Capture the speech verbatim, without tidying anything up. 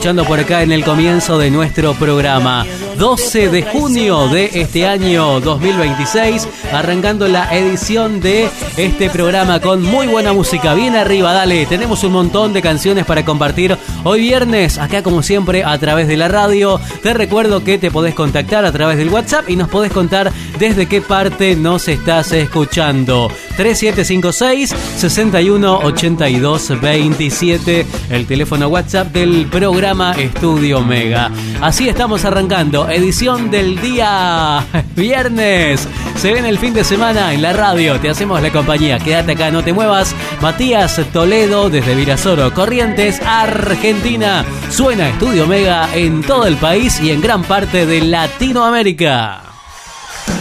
escuchando por acá en el comienzo de nuestro programa. doce de junio de este año dos mil veintiséis, arrancando la edición de este programa con muy buena música. Bien arriba, dale, tenemos un montón de canciones para compartir hoy viernes, acá como siempre a través de la radio. Te recuerdo que te podés contactar a través del WhatsApp y nos podés contar desde qué parte nos estás escuchando. tres siete cinco seis, seis uno ocho dos dos siete, el teléfono WhatsApp del programa Estudio Mega. Así estamos arrancando, edición del día viernes. Se viene el fin de semana en la radio, te hacemos la compañía. Quédate acá, no te muevas. Matías Toledo desde Virasoro, Corrientes, Argentina. Suena Estudio Mega en todo el país y en gran parte de Latinoamérica.